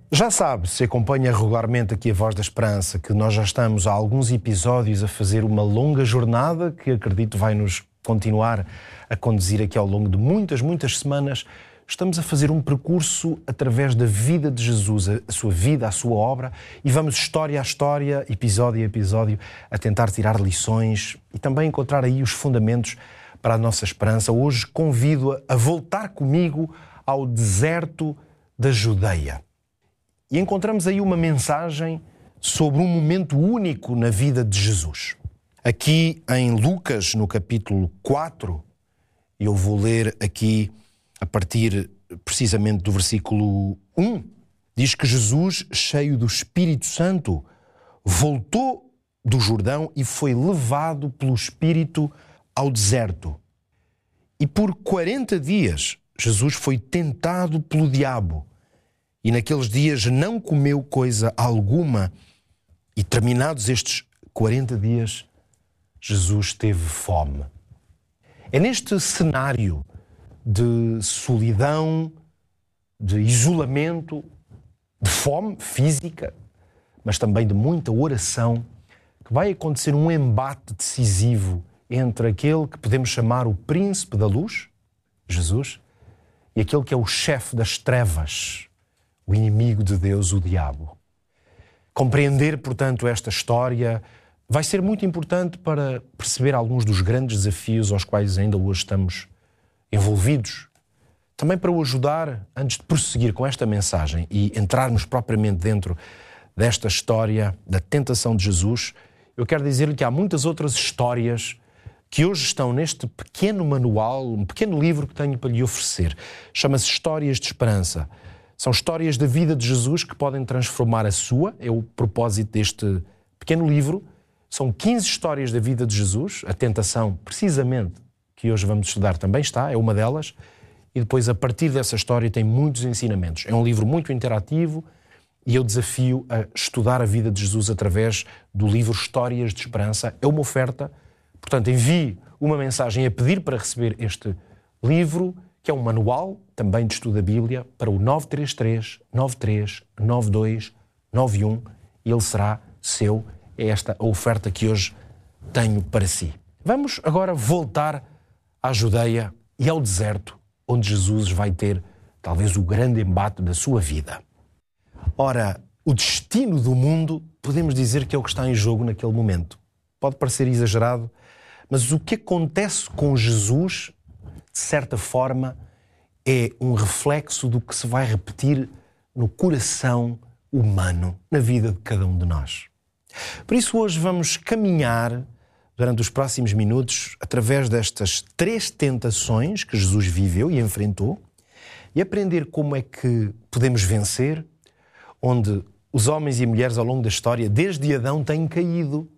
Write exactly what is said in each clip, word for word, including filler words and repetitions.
Já sabe, se acompanha regularmente aqui a Voz da Esperança, que nós já estamos há alguns episódios a fazer uma longa jornada que acredito vai nos continuar a conduzir aqui ao longo de muitas, muitas semanas. Estamos a fazer um percurso através da vida de Jesus, a sua vida, a sua obra, e vamos história a história, episódio a episódio, a tentar tirar lições e também encontrar aí os fundamentos para a nossa esperança. Hoje convido-a a voltar comigo ao deserto da Judeia. E encontramos aí uma mensagem sobre um momento único na vida de Jesus. Aqui em Lucas, no capítulo quatro, eu vou ler aqui a partir precisamente do versículo um, diz que Jesus, cheio do Espírito Santo, voltou do Jordão e foi levado pelo Espírito ao deserto. E por quarenta dias Jesus foi tentado pelo diabo. E naqueles dias não comeu coisa alguma. E terminados estes quarenta dias, Jesus teve fome. É neste cenário de solidão, de isolamento, de fome física, mas também de muita oração, que vai acontecer um embate decisivo entre aquele que podemos chamar o príncipe da luz, Jesus, e aquele que é o chefe das trevas, o inimigo de Deus, o diabo. Compreender, portanto, esta história vai ser muito importante para perceber alguns dos grandes desafios aos quais ainda hoje estamos envolvidos. Também para o ajudar, antes de prosseguir com esta mensagem e entrarmos propriamente dentro desta história da tentação de Jesus, eu quero dizer-lhe que há muitas outras histórias que hoje estão neste pequeno manual, um pequeno livro que tenho para lhe oferecer. Chama-se Histórias de Esperança. São histórias da vida de Jesus que podem transformar a sua, é o propósito deste pequeno livro. São quinze histórias da vida de Jesus, a tentação, precisamente, que hoje vamos estudar também está, é uma delas, e depois, a partir dessa história, tem muitos ensinamentos. É um livro muito interativo e eu desafio a estudar a vida de Jesus através do livro Histórias de Esperança. É uma oferta, portanto, envie uma mensagem a pedir para receber este livro, que é um manual também de estudo da Bíblia, para o nove três três, nove três nove dois nove um, e ele será seu. É esta a oferta que hoje tenho para si. Vamos agora voltar à Judeia e ao deserto, onde Jesus vai ter talvez o grande embate da sua vida. Ora, o destino do mundo, podemos dizer que é o que está em jogo naquele momento. Pode parecer exagerado, mas o que acontece com Jesus, de certa forma, é um reflexo do que se vai repetir no coração humano, na vida de cada um de nós. Por isso hoje vamos caminhar durante os próximos minutos através destas três tentações que Jesus viveu e enfrentou e aprender como é que podemos vencer, onde os homens e mulheres ao longo da história, desde Adão, têm caído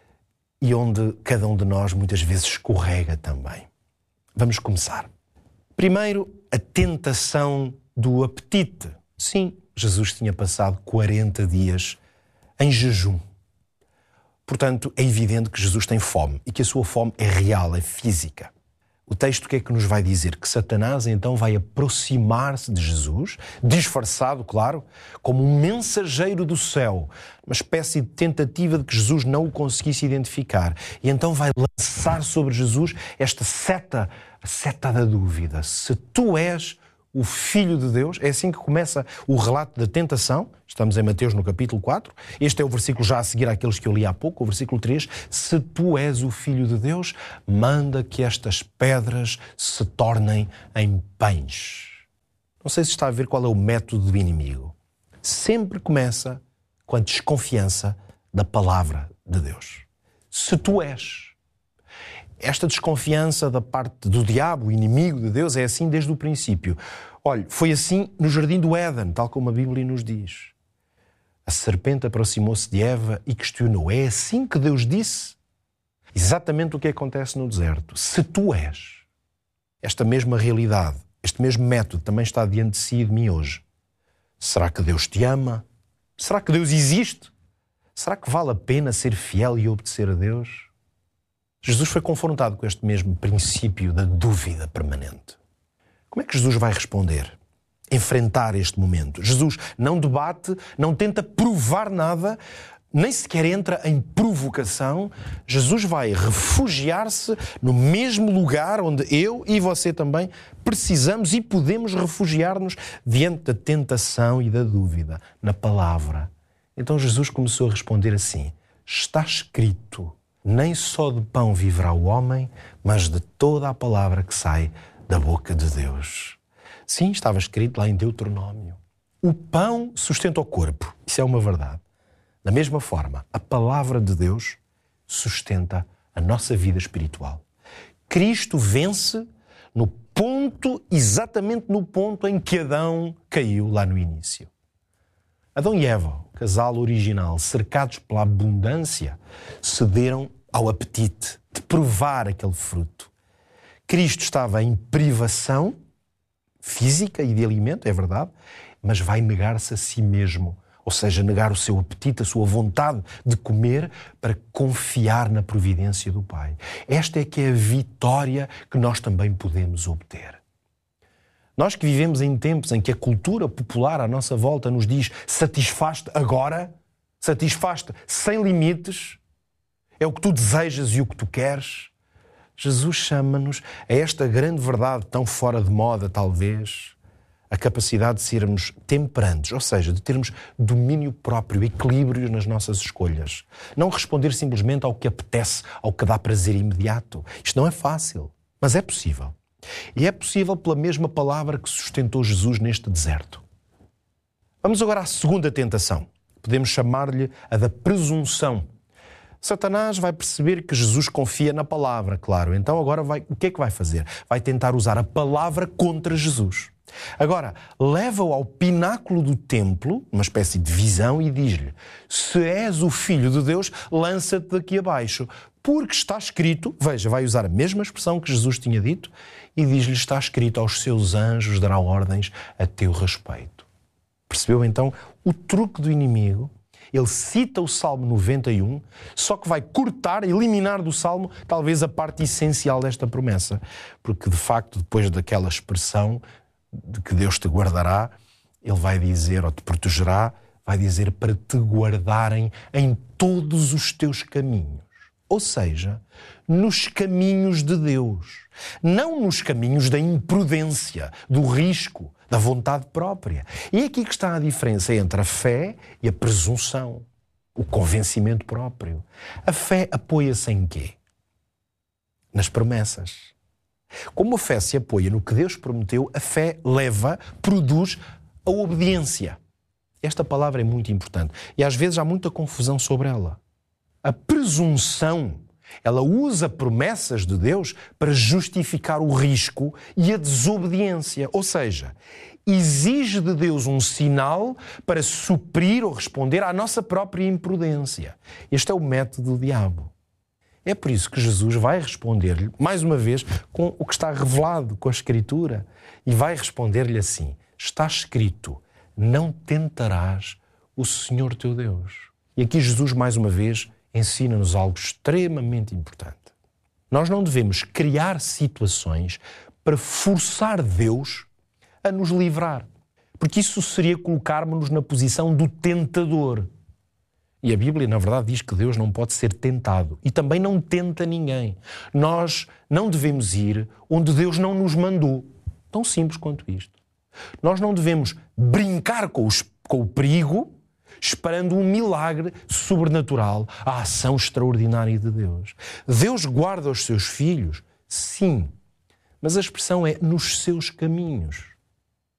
e onde cada um de nós muitas vezes escorrega também. Vamos começar. Primeiro, a tentação do apetite. Sim, Jesus tinha passado quarenta dias em jejum. Portanto, é evidente que Jesus tem fome e que a sua fome é real, é física. O texto o que é que nos vai dizer? Que Satanás então vai aproximar-se de Jesus, disfarçado, claro, como um mensageiro do céu, uma espécie de tentativa de que Jesus não o conseguisse identificar. E então vai lançar sobre Jesus esta seta, a seta da dúvida. Se tu és o Filho de Deus, é assim que começa o relato da tentação. Estamos em Mateus no capítulo quatro. Este é o versículo já a seguir àqueles que eu li há pouco, o versículo três. Se tu és o Filho de Deus, manda que estas pedras se tornem em pães. Não sei se está a ver qual é o método do inimigo. Sempre começa com a desconfiança da palavra de Deus. Se tu és. Esta desconfiança da parte do diabo, o inimigo de Deus, é assim desde o princípio. Olha, foi assim no Jardim do Éden, tal como a Bíblia nos diz. A serpente aproximou-se de Eva e questionou. É assim que Deus disse? Exatamente o que acontece no deserto. Se tu és, esta mesma realidade, este mesmo método também está diante de si e de mim hoje. Será que Deus te ama? Será que Deus existe? Será que vale a pena ser fiel e obedecer a Deus? Jesus foi confrontado com este mesmo princípio da dúvida permanente. Como é que Jesus vai responder? enfrentar este momento. Jesus não debate, não tenta provar nada, nem sequer entra em provocação. Jesus vai refugiar-se no mesmo lugar onde eu e você também precisamos e podemos refugiar-nos diante da tentação e da dúvida, na palavra. Então Jesus começou a responder assim: está escrito, nem só de pão viverá o homem, mas de toda a palavra que sai da boca de Deus. Sim, estava escrito lá em Deuteronômio. O pão sustenta o corpo, isso é uma verdade. Da mesma forma, a palavra de Deus sustenta a nossa vida espiritual. Cristo vence no ponto, exatamente no ponto em que Adão caiu lá no início. Adão e Eva, o casal original, cercados pela abundância, cederam ao apetite de provar aquele fruto. Cristo estava em privação física e de alimento, é verdade, mas vai negar-se a si mesmo, ou seja, negar o seu apetite, a sua vontade de comer para confiar na providência do Pai. Esta é que é a vitória que nós também podemos obter. Nós que vivemos em tempos em que a cultura popular à nossa volta nos diz satisfaz-te agora, satisfaz-te sem limites, é o que tu desejas e o que tu queres. Jesus chama-nos a esta grande verdade tão fora de moda, talvez, a capacidade de sermos temperantes, ou seja, de termos domínio próprio, equilíbrio nas nossas escolhas. Não responder simplesmente ao que apetece, ao que dá prazer imediato. Isto não é fácil, mas é possível. E é possível pela mesma palavra que sustentou Jesus neste deserto. Vamos agora à segunda tentação. Podemos chamar-lhe a da presunção. Satanás vai perceber que Jesus confia na palavra, claro. Então agora vai, o que é que vai fazer? Vai tentar usar a palavra contra Jesus. Agora, leva-o ao pináculo do templo, uma espécie de visão, e diz-lhe: se és o Filho de Deus, lança-te daqui abaixo. Porque está escrito, veja, vai usar a mesma expressão que Jesus tinha dito, e diz-lhe: está escrito, aos seus anjos dará ordens a teu respeito. Percebeu então o truque do inimigo? Ele cita o Salmo noventa e um, só que vai cortar, eliminar do Salmo talvez a parte essencial desta promessa. Porque, de facto, depois daquela expressão de que Deus te guardará, Ele vai dizer, ou te protegerá, vai dizer para te guardarem em todos os teus caminhos. Ou seja, nos caminhos de Deus. Não nos caminhos da imprudência, do risco, da vontade própria. E é aqui que está a diferença entre a fé e a presunção, o convencimento próprio. A fé apoia-se em quê? Nas promessas. Como a fé se apoia no que Deus prometeu, a fé leva, produz a obediência. Esta palavra é muito importante e às vezes há muita confusão sobre ela. A presunção, ela usa promessas de Deus para justificar o risco e a desobediência. Ou seja, exige de Deus um sinal para suprir ou responder à nossa própria imprudência. Este é o método do diabo. É por isso que Jesus vai responder-lhe, mais uma vez, com o que está revelado, com a Escritura. E vai responder-lhe assim: está escrito, não tentarás o Senhor teu Deus. E aqui Jesus, mais uma vez, ensina-nos algo extremamente importante. Nós não devemos criar situações para forçar Deus a nos livrar. Porque isso seria colocarmos-nos na posição do tentador. E a Bíblia, na verdade, diz que Deus não pode ser tentado. E também não tenta ninguém. Nós não devemos ir onde Deus não nos mandou. Tão simples quanto isto. Nós não devemos brincar com, os, com o perigo esperando um milagre sobrenatural, a ação extraordinária de Deus. Deus guarda os seus filhos? Sim. Mas a expressão é nos seus caminhos.